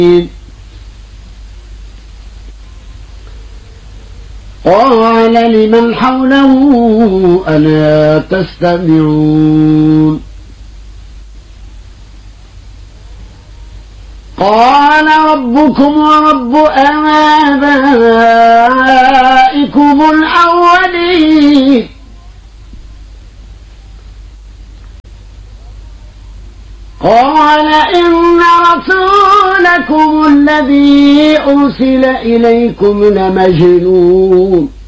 قال لمن حوله ألا تستمعون قال ربكم ورب آبائكم الأولين قال إن رسولكم الذي أرسل إليكم لمجنون